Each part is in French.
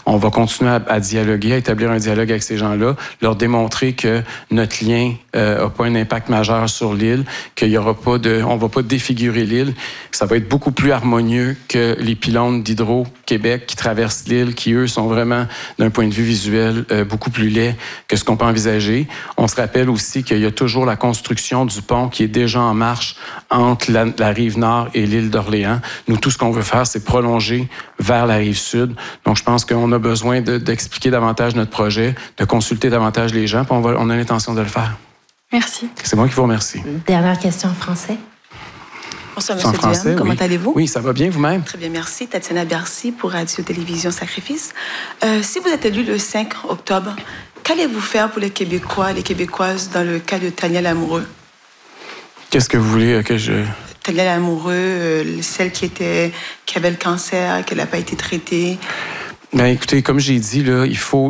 On va continuer à dialoguer, à établir un dialogue avec ces gens-là, leur démontrer que notre lien n'a pas un impact majeur sur l'île, qu'il y aura pas on va pas défigurer l'île. Ça va être beaucoup plus harmonieux que les pylônes d'Hydro-Québec qui traversent l'île, qui, eux, sont vraiment, d'un point de vue visuel, beaucoup plus laids que ce qu'on peut envisager. On se rappelle aussi qu'il y a toujours la construction du pont qui est déjà en marche entre la rive nord et l'île d'Orléans. Nous, tout ce qu'on veut faire, c'est prolonger vers la rive sud. Donc, je pense qu'on a besoin d'expliquer davantage notre projet, de consulter davantage les gens, puis on a l'intention de le faire. Merci. C'est moi qui vous remercie. Dernière question en français. Bonsoir, M. Duhem. Comment allez-vous? Oui, ça va bien vous-même? Très bien, merci. Tatiana Bercy pour Radio-Télévision Sacrifice. Si vous êtes élu le 5 octobre, qu'allez-vous faire pour les Québécois, les Québécoises dans le cas de Tania Lamoureux? Qu'est-ce que vous voulez que je... Tania Lamoureux, celle qui avait le cancer, qui n'a pas été traitée. Bien, écoutez, comme j'ai dit, là,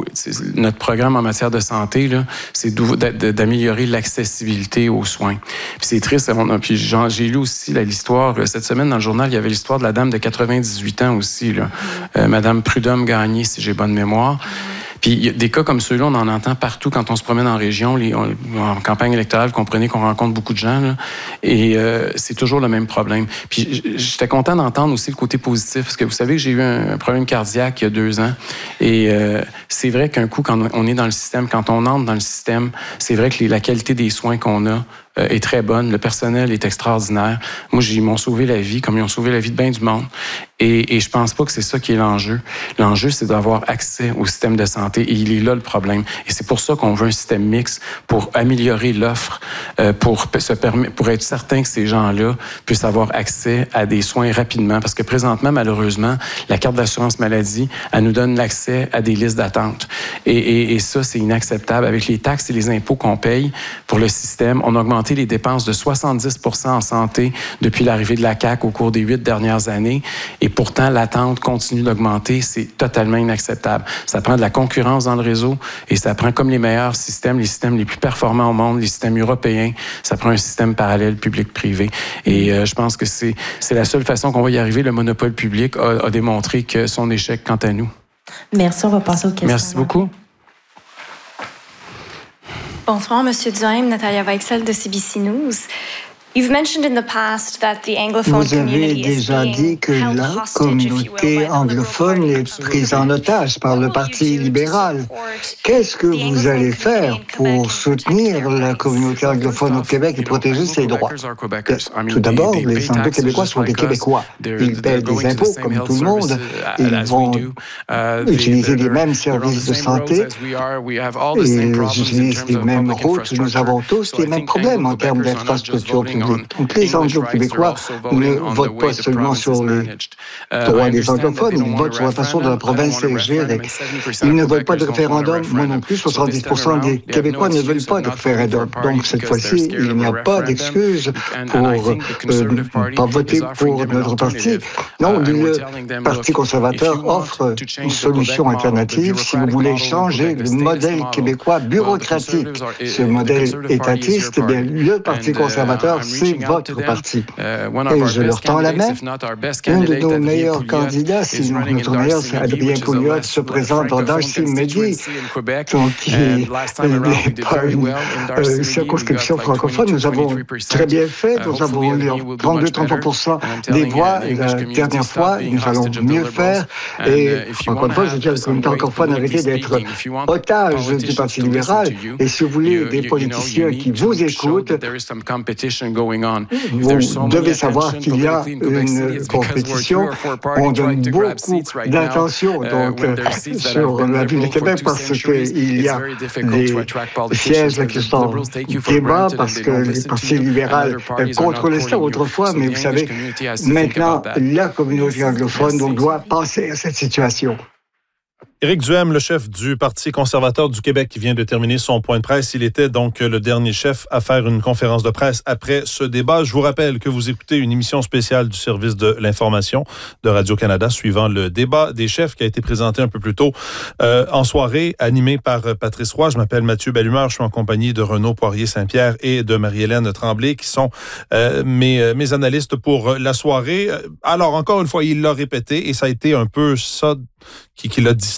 notre programme en matière de santé, là, c'est d'améliorer l'accessibilité aux soins. Puis c'est triste, j'ai lu aussi l'histoire, cette semaine dans le journal, il y avait l'histoire de la dame de 98 ans aussi, là, Madame Prudhomme Gagné, si j'ai bonne mémoire. Puis il y a des cas comme ceux-là, on en entend partout quand on se promène en région, en campagne électorale, vous comprenez qu'on rencontre beaucoup de gens, là, et c'est toujours le même problème. Puis j'étais content d'entendre aussi le côté positif, parce que vous savez que j'ai eu un problème cardiaque il y a 2 ans, et c'est vrai qu'un coup, quand on est dans le système, quand on entre dans le système, c'est vrai que la qualité des soins qu'on a est très bonne. Le personnel est extraordinaire. Moi, ils m'ont sauvé la vie, comme ils ont sauvé la vie de bien du monde. Et je pense pas que c'est ça qui est l'enjeu. L'enjeu, c'est d'avoir accès au système de santé. Et il est là le problème. Et c'est pour ça qu'on veut un système mixte, pour améliorer l'offre, pour être certain que ces gens-là puissent avoir accès à des soins rapidement. Parce que présentement, malheureusement, la carte d'assurance maladie, elle nous donne l'accès à des listes d'attente. Et ça, c'est inacceptable. Avec les taxes et les impôts qu'on paye pour le système, on a augmenté les dépenses de 70% en santé depuis l'arrivée de la CAQ au cours des 8 dernières années. Et pourtant, l'attente continue d'augmenter. C'est totalement inacceptable. Ça prend de la concurrence dans le réseau et ça prend comme les meilleurs systèmes, les systèmes les plus performants au monde, les systèmes européens. Ça prend un système parallèle public-privé. Et je pense que c'est la seule façon qu'on va y arriver. Le monopole public a démontré que son échec quant à nous. Merci. On va passer aux questions. Merci beaucoup. Bonsoir, M. Duhem, Natalia Weichsel de CBC News. You've mentioned in the past that the Anglophone Vous avez community is déjà dit being que held la hostage, if you will, by communauté the anglophone Liberal est prise en otage par le Parti libéral. Qu'est-ce que vous allez faire pour soutenir la communauté anglophone au Québec et protéger ses droits? Tout d'abord, les Anglo-Québécois sont des Québécois. Ils paient des impôts comme tout le monde. Ils vont utiliser les mêmes services de santé. Ils utilisent les mêmes routes. Nous avons tous les mêmes problèmes en termes d'infrastructure publique. Donc, les Anglo-Québécois ne votent pas seulement sur les droits des anglophones, ils votent sur la façon dont la province est gérée. Ils ne veulent pas de référendum. Moi non plus, 70% des Québécois ne veulent pas de référendum. Donc, cette fois-ci, il n'y a pas d'excuse pour pas voter pour notre parti. Non, le Parti conservateur offre une solution alternative si vous voulez changer le modèle québécois bureaucratique, ce modèle étatiste. Eh bien, le Parti conservateur, c'est votre parti. Et je leur tends la main. Un de nos meilleurs candidats, sinon notre meilleur, c'est Adrien Pouliot, se présente dans Darcy Medi, donc qui n'est pas une circonscription francophone. Nous avons très bien fait. Nous avons eu 32-33% des voix la dernière fois. Nous allons mieux faire. Et encore une fois, je dis à la communauté anglophone, arrêtez d'être otage du Parti libéral. Et si vous voulez des politiciens qui vous écoutent, vous devez savoir qu'il y a une compétition. On donne beaucoup d'attention sur la ville de Québec parce qu'il y a des sièges qui sont en débat parce que le Parti libéral contrôlait ça autrefois, mais vous savez, maintenant, la communauté anglophone doit passer à cette situation. Éric Duhem, le chef du Parti conservateur du Québec, qui vient de terminer son point de presse. Il était donc le dernier chef à faire une conférence de presse après ce débat. Je vous rappelle que vous écoutez une émission spéciale du service de l'information de Radio-Canada suivant le débat des chefs qui a été présenté un peu plus tôt en soirée, animé par Patrice Roy. Je m'appelle Mathieu Bellumeur. Je suis en compagnie de Renaud Poirier-Saint-Pierre et de Marie-Hélène Tremblay qui sont mes analystes pour la soirée. Alors, encore une fois, il l'a répété et ça a été un peu ça qui l'a distrait